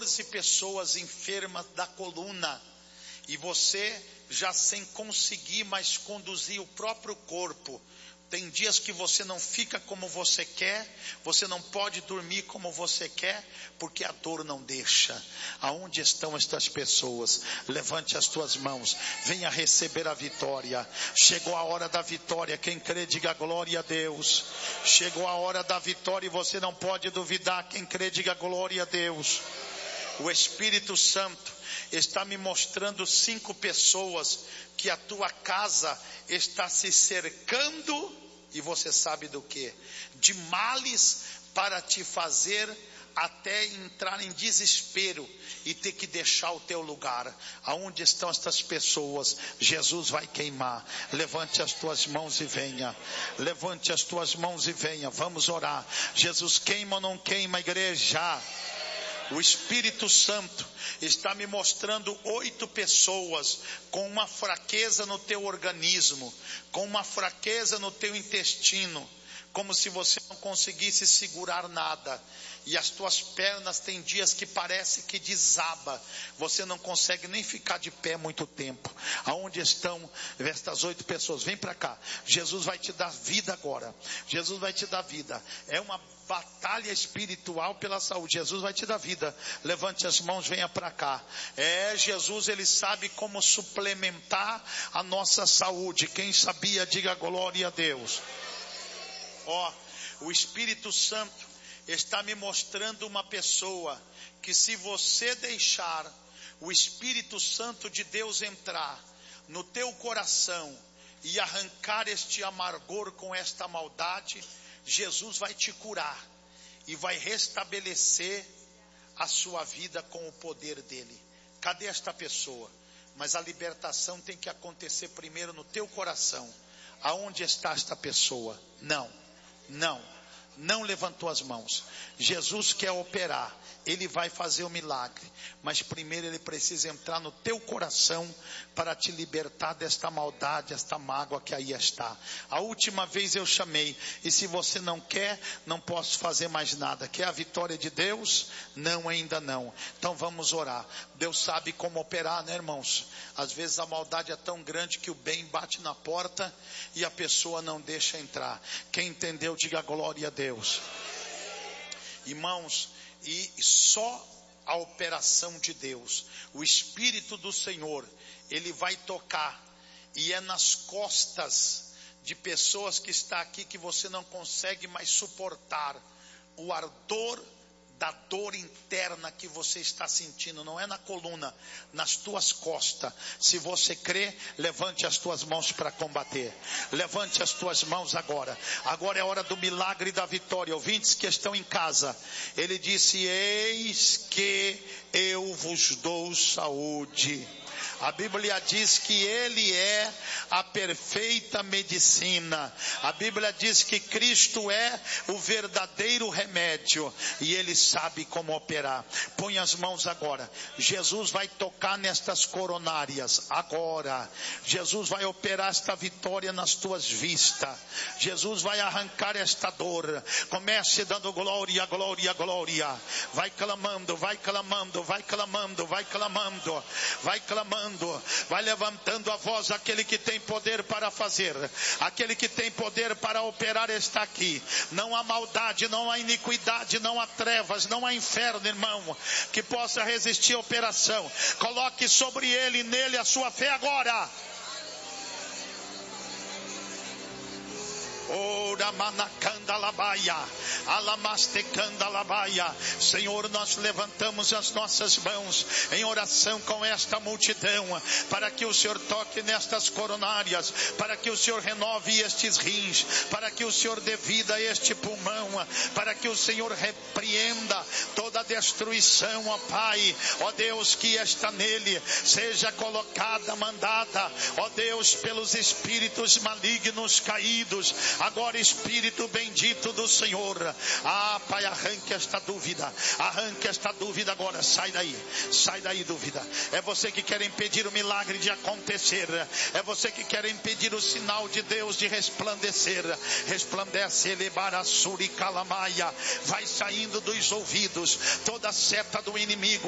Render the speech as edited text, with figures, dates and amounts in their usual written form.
14 pessoas enfermas da coluna, e você já sem conseguir mais conduzir o próprio corpo. Tem dias que você não fica como você quer, você não pode dormir como você quer, porque a dor não deixa. Aonde estão estas pessoas? Levante as tuas mãos, venha receber a vitória. Chegou a hora da vitória, quem crê diga glória a Deus. Chegou a hora da vitória e você não pode duvidar, quem crê diga glória a Deus. O Espírito Santo está me mostrando 5 pessoas que a tua casa está se cercando, e você sabe do que? De males para te fazer até entrar em desespero e ter que deixar o teu lugar. Aonde estão estas pessoas? Jesus vai queimar. Levante as tuas mãos e venha. Levante as tuas mãos e venha. Vamos orar. Jesus queima ou não queima, igreja? O Espírito Santo está me mostrando 8 pessoas com uma fraqueza no teu organismo, com uma fraqueza no teu intestino, como se você não conseguisse segurar nada. E as tuas pernas tem dias que parece que desaba. Você não consegue nem ficar de pé muito tempo. Aonde estão estas 8 pessoas? Vem para cá. Jesus vai te dar vida agora. Jesus vai te dar vida. É uma batalha espiritual pela saúde. Jesus vai te dar vida. Levante as mãos, venha para cá. Jesus, ele sabe como suplementar a nossa saúde. Quem sabia, diga glória a Deus. O Espírito Santo está me mostrando uma pessoa que, se você deixar o Espírito Santo de Deus entrar no teu coração e arrancar este amargor com esta maldade, Jesus vai te curar e vai restabelecer a sua vida com o poder dele. Cadê esta pessoa? Mas a libertação tem que acontecer primeiro no teu coração. Aonde está esta pessoa? Não levantou as mãos. Jesus quer operar, ele vai fazer o milagre, mas primeiro ele precisa entrar no teu coração para te libertar desta maldade, esta mágoa que aí está. A última vez eu chamei, e se você não quer, não posso fazer mais nada. Quer a vitória de Deus? Não, ainda não. Então vamos orar. Deus sabe como operar, né, irmãos? Às vezes a maldade é tão grande que o bem bate na porta e a pessoa não deixa entrar. Quem entendeu, diga glória a Deus. Irmãos, e só a operação de Deus, o Espírito do Senhor, ele vai tocar, e é nas costas de pessoas que está aqui que você não consegue mais suportar o ardor da dor interna que você está sentindo. Não é na coluna, nas tuas costas. Se você crê, levante as tuas mãos para combater. Levante as tuas mãos agora. Agora é hora do milagre e da vitória. Ouvintes que estão em casa, ele disse: eis que eu vos dou saúde. A Bíblia diz que ele é a perfeita medicina. A Bíblia diz que Cristo é o verdadeiro remédio, e ele sabe como operar. Põe as mãos agora. Jesus vai tocar nestas coronárias agora. Jesus vai operar esta vitória nas tuas vistas. Jesus vai arrancar esta dor. Comece dando glória, glória, glória. Vai clamando, vai clamando, vai clamando, vai clamando, vai clamando. Vai levantando a voz. Aquele que tem poder para fazer, aquele que tem poder para operar está aqui. Não há maldade, não há iniquidade, não há trevas, não há inferno, irmão, que possa resistir à operação. Coloque sobre ele e nele a sua fé agora. Senhor, nós levantamos as nossas mãos em oração com esta multidão, para que o Senhor toque nestas coronárias, para que o Senhor renove estes rins, para que o Senhor dê vida a este pulmão, para que o Senhor repreenda toda a destruição, ó Pai, ó Deus, que está nele seja colocada, mandada, ó Deus, pelos espíritos malignos caídos. Agora, Espírito bendito do Senhor, Pai, arranque esta dúvida agora. Sai daí dúvida. É você que quer impedir o milagre de acontecer, é você que quer impedir o sinal de Deus de resplandecer. Resplandece, elebarassuri calamaia. Vai saindo dos ouvidos toda seta do inimigo.